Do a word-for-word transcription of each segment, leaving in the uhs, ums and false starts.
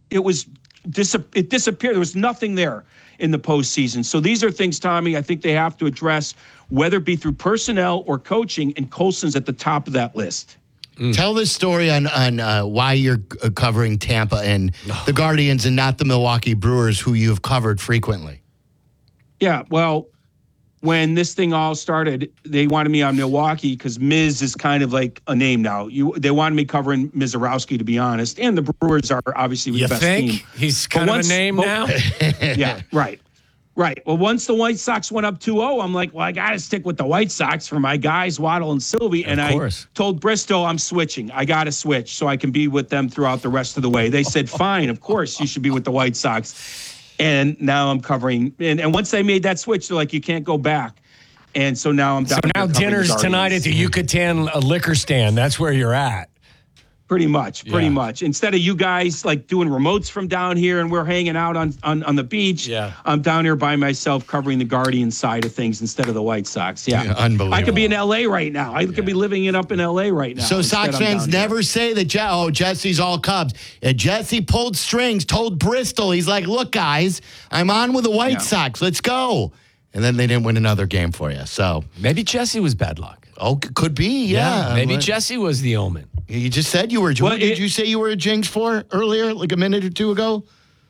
it was dis- it disappeared. There was nothing there in the postseason. So these are things, Tommy, I think they have to address, whether it be through personnel or coaching, and Colson's at the top of that list. Mm. Tell this story on on uh, why you're uh, covering Tampa and oh. the Guardians and not the Milwaukee Brewers, who you have covered frequently. Yeah, well, when this thing all started, they wanted me on Milwaukee because Miz is kind of like a name now. You, they wanted me covering Mizorowski, to be honest, and the Brewers are obviously you the best think? team. He's kind but of once, a name but, now? Yeah, right. Right. Well, once the White Sox went up two oh, I'm like, well, I got to stick with the White Sox for my guys, Waddle and Sylvie. And I told Bristow I'm switching. I got to switch so I can be with them throughout the rest of the way. They said, fine, of course, you should be with the White Sox. And now I'm covering. And, and once they made that switch, they're like, you can't go back. And so now I'm down. So now dinner's tonight at the Yucatan liquor stand. That's where you're at. Pretty much, pretty yeah. much. Instead of you guys like doing remotes from down here and we're hanging out on, on, on the beach, yeah. I'm down here by myself covering the Guardian side of things instead of the White Sox. Yeah, yeah unbelievable. I could be in L A right now. I yeah. could be living it up in L A right now. So Sox fans never here. say that, Je- oh, Jesse's all Cubs. Uh, Jesse pulled strings, told Bristol, he's like, look, guys, I'm on with the White yeah. Sox. Let's go. And then they didn't win another game for you. So maybe Jesse was bad luck. Oh, could be, yeah. yeah maybe what? Jesse was the omen. You just said you were. Well, what did it, you say you were a jinx for earlier, like a minute or two ago?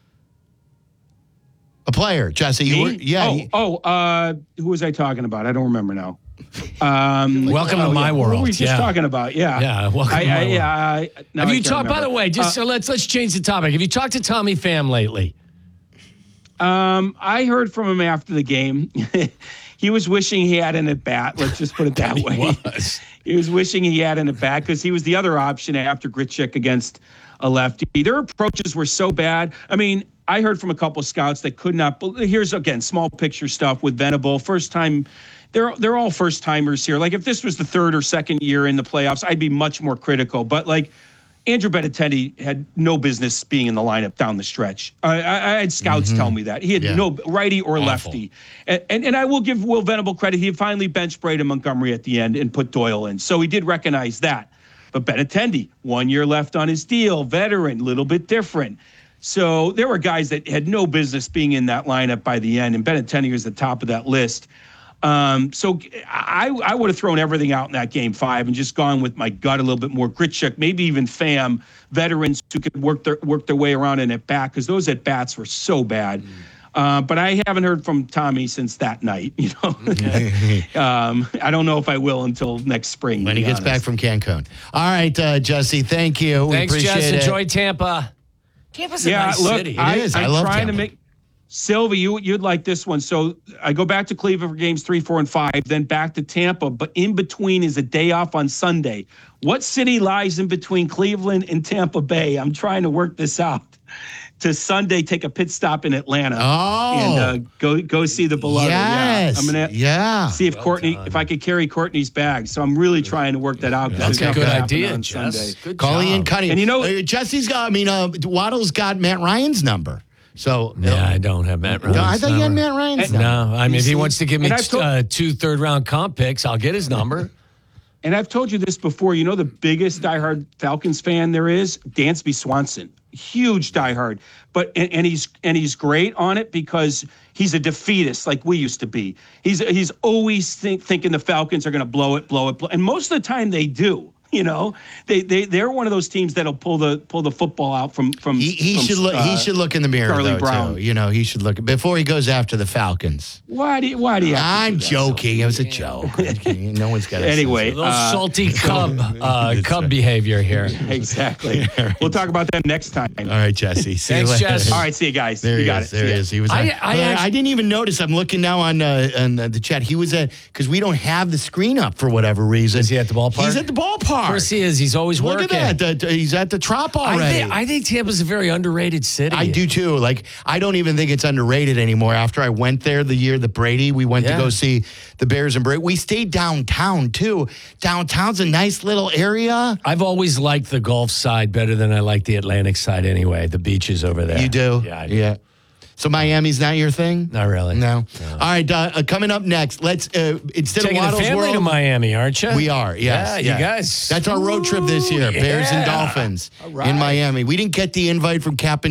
A player, Jesse. You me? were, yeah. Oh, he, oh uh, who was I talking about? I don't remember now. Um, welcome oh, to my yeah. world. What were we just yeah. talking about? Yeah. Yeah. Welcome I, to my I, world. Yeah. I, no, Have I you talked? By the way, just uh, so let's let's change the topic. Have you talked to Tommy Pham lately? Um, I heard from him after the game. He was wishing he had an at bat. Let's just put it that he way. Was. He was wishing he had an at bat because he was the other option after Grichuk against a lefty. Their approaches were so bad. I mean, I heard from a couple of scouts that could not. Here's again small picture stuff with Venable. First time, they're they're all first timers here. Like if this was the third or second year in the playoffs, I'd be much more critical. But like Andrew Benintendi had no business being in the lineup down the stretch. I, I, I had scouts mm-hmm. tell me that. He had yeah. no righty or Awful. lefty. And, and and I will give Will Venable credit. He finally benched Braden Montgomery at the end and put Doyle in. So he did recognize that. But Benintendi, one year left on his deal, veteran, little bit different. So there were guys that had no business being in that lineup by the end, and Benintendi was the top of that list. Um, so I, I would have thrown everything out in that game five and just gone with my gut a little bit more. Grichuk, maybe even Pham, veterans who could work their work their way around in at bat because those at bats were so bad. Mm. Uh, but I haven't heard from Tommy since that night. You know, um, I don't know if I will until next spring when he gets honest. back from Cancun. All right, uh, Jesse, thank you. We Thanks, appreciate Jess. it. Enjoy Tampa. Tampa's a yeah, nice look, city. I, it is. I I'm love trying Tampa. to make. Sylvie, you, you'd like this one. So I go back to Cleveland for games three, four, and five, then back to Tampa. But in between is a day off on Sunday. What city lies in between Cleveland and Tampa Bay? I'm trying to work this out. To Sunday, take a pit stop in Atlanta. Oh. And uh, go go see the beloved. Yes. Yeah. I'm going to yeah. see if well Courtney, done. if I could carry Courtney's bag. So I'm really trying to work that out. That's a good idea, on Jess. Sunday. Good Calling job. and cutting. And you know, uh, Jesse's got, I mean, uh, Waddle's got Matt Ryan's number. So yeah, I don't have Matt Ryan's no, I thought you had number. Matt Ryan's And, number. No, I mean, if he wants to give me told- uh, two third-round comp picks, I'll get his number. And I've told you this before. You know the biggest diehard Falcons fan there is? Dansby Swanson. Huge diehard. But and, and he's and he's great on it because he's a defeatist like we used to be. He's he's always think, thinking the Falcons are going to blow it, blow it, blow. And most of the time they do. You know, they they they're one of those teams that'll pull the pull the football out from from. He, he from, should look. Uh, he should look in the mirror, Charlie though, Brown. too. You know, he should look before he goes after the Falcons. Why do you, why do you? Have to I'm do that? joking. It was a joke. No one's got. Anyway, A little uh, salty cub uh, cub behavior here. Exactly. We'll talk about that next time. All right, Jesse. See Thanks, you later. Jess. All right, see you guys. There you he got is. it. There See he ya. is. He was. I- on- I I, actually- I didn't even notice. I'm looking now on uh, on the chat. He was at because we don't have the screen up for whatever reason. Is he at the ballpark? He's at the ballpark. Of course he is. He's always Look working. at that. The- he's at the Trop I already. think, I think Tampa's a very underrated city. I do too. Like, I don't even think it's underrated anymore. After I went there the year that Brady, we went Yeah. to go see the Bears and Brady. We stayed downtown too. Downtown's a nice little area. I've always liked the Gulf side better than I like the Atlantic side anyway, the beaches over there. You do? Yeah, I do. Yeah. So Miami's not your thing? Not really. No. All right, uh, uh, coming up next, let's, uh, instead Taking of the Waddle's family World, to Miami, aren't you? we are, yes. Yeah, yeah. you guys. That's our road trip this year, Ooh, Bears and yeah. Dolphins All right. in Miami. We didn't get the invite from Captain